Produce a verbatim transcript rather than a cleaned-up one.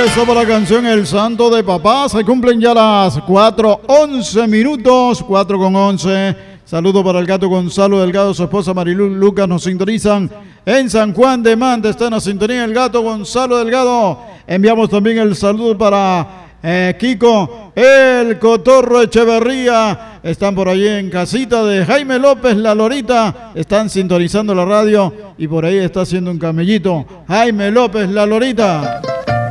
Eso para la canción El Santo de Papá. Se cumplen ya las cuatro once minutos, cuatro con once. Saludo para el gato Gonzalo Delgado, su esposa Marilu Lucas nos sintonizan en San Juan de Manta. Está en la sintonía el gato Gonzalo Delgado. Enviamos también el saludo para eh, Kiko, el Cotorro Echeverría. Están por allí en casita de Jaime López, la Lorita. Están sintonizando la radio y por ahí está haciendo un camellito Jaime López, la Lorita.